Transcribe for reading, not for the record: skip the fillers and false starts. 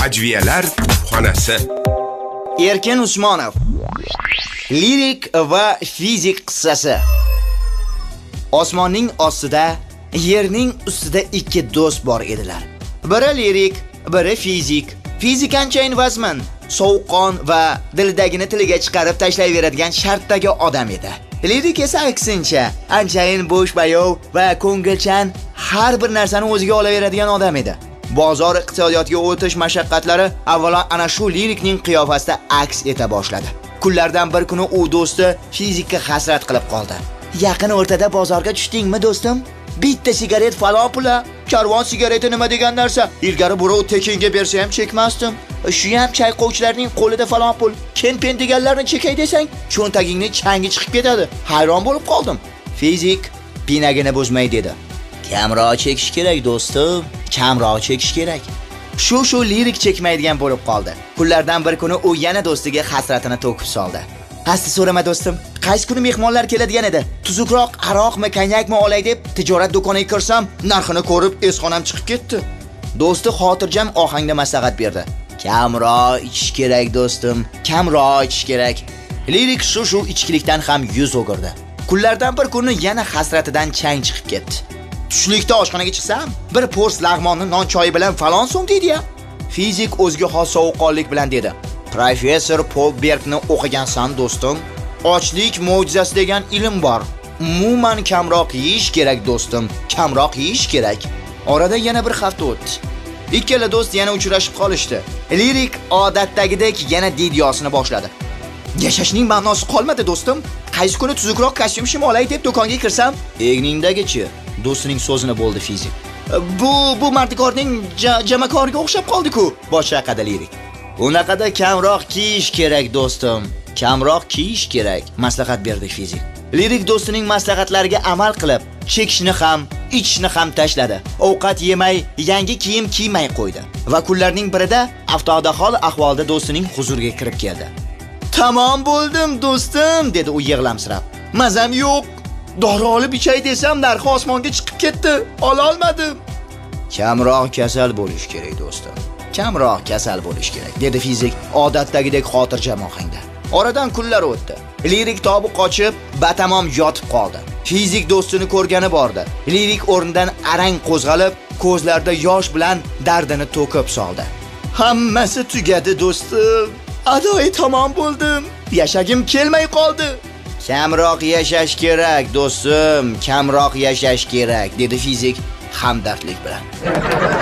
Ajviyalar xonasi. Erkin Usmonov. Lirik va fizik qissasi. Osmonning ostida, yerning ustida ikki do'st bor edilar. Biri lirik, biri fizik. Fizik anchayin vazmin, sovuqqon va dilidagini tiliga chiqarib tashlayveradigan shartdagi odam edi. Lirik esa aksincha, anchayin bo'sh bayov va ko'ngilchan, har bir narsani o'ziga olaveradigan odam edi. Bozor iqtisodiyotiga o'tish mashaqqatlari avvalo ana shu lirikning qiyofasida aks eta boshladi. Kunlardan bir kuni u do'sti fizikka hasrat qilib qoldi. Yaqin o'rtada bozorga tushdingmi do'stim? Bitta sigaret falon pula. Karvon sigareti nima degan narsa? Ilgari birov tekinga bersa ham chekmasdim. Shu ham chayqovchilarning qo'lida falon pul. Ken-pen deganlarni chekay desang, cho'ntagingni changi chiqib ketadi. Hayron bo'lib qoldim. Fizik pinagini buzmay dedi. Kamroq chekish kerak do'stim, kamroq chekish kerak. Shu lirik chekmaydigan bo'lib qoldi. Kunlardan bir kuni u yana do'stiga hasratini to'kib soldi. Asti so'rama do'stim, qaysi kuni mehmonlar keladigan edi? Tuzukroq aroqmi, konyakmi olay deb tijorat do'koniga kirsam, narxini ko'rib esxonam chiqib ketdi. Do'sti xotirjam ohangda maslahat berdi. Kamroq ichish kerak do'stim, kamroq ichish kerak. Lirik shu ichkilikdan ham yuz o'girdi. Kunlardan bir kuni yana hasratidan chang chiqib ketdi. Tushlikda oshxonaga chiqsam, bir pors lag'monni non choyi bilan falon so'm deydi-ya. Fizik o'ziga xos sovuqqonlik bilan dedi. Professor Polbergni o'qigansan do'stim. Ochlik mo'jizasi degan ilm bor. Umuman kamroq yeyish kerak do'stim, kamroq yeyish kerak. Orada yana bir hafta o'tdi. Ikkala do'st yana uchrashib qolishdi. Lirik odatdagidek yana didyosini boshladi. Yashashning ma'nosi qolmadi do'stim. Qaysi kuni tuzukroq kostyum olay deb do'konga kirsam, egningdagichi do'stining so'zini bo'ldi fizik. Bu mardikorning jamakoriga o'xshab qoldi-ku, bosh chayqadi lirik. Unaqada kamroq kiyish kerak do'stim, kamroq kiyish kerak, maslahat berdi fizik. Lirik do'stining maslahatlariga amal qilib, chekishni ham, ichishni ham tashladi. Ovqat yemay, yangi kiyim kiymay qo'ydi. Va kunlarning birida avtohol ahvolda do'stining huzuriga kirib keldi. "Tamom bo'ldim do'stim", dedi u yig'lamsirab. "Mazam yo'q. Dori olib ichay desam, narxi osmonga chiqib ketdi. Ola olmadim." "Kamroq kasal bo'lish kerak do'stim. Kamroq kasal bo'lish kerak", dedi fizik odatdagidek xotirjam ohangda. Oradan kunlar o'tdi. Lirik tobi qochib, batamom yotib qoldi. Fizik do'stini ko'rgani bordi. Lirik o'rnidan arang qo'zg'alib, ko'zlarida yosh bilan dardini to'kib soldi. "Hammasi tugadi do'stim. Adoyi tamom bo'ldim. Yashagim kelmay qoldi." "Kamroq yashash kerak do'stim, kamroq yashash kerak", dedi fizik hamdardlik bilan.